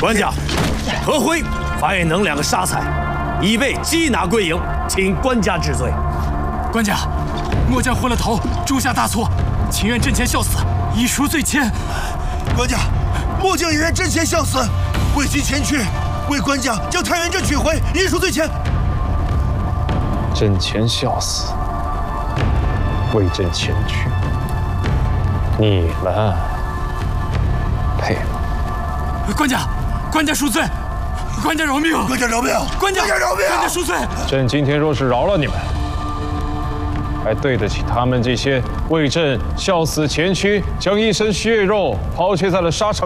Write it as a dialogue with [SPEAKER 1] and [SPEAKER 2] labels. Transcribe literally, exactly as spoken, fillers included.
[SPEAKER 1] 官家，何辉、樊远能两个杀才，已被缉拿归营，请官家治罪。
[SPEAKER 2] 官家，末将昏了头，铸下大错，情愿阵前效死，以赎罪愆。
[SPEAKER 3] 官家，末将也愿阵前效死，为其前去，为官家将太原镇取回，以赎罪愆。
[SPEAKER 4] 阵前效死，为朕前去，你们配吗？
[SPEAKER 2] 官家，官家恕罪，官家饶命！
[SPEAKER 3] 官家饶命！
[SPEAKER 2] 官家
[SPEAKER 3] 饶命！
[SPEAKER 2] 官家恕罪！
[SPEAKER 4] 朕今天若是饶了你们，还对得起他们这些为朕效死前驱，将一身血肉抛弃在了沙场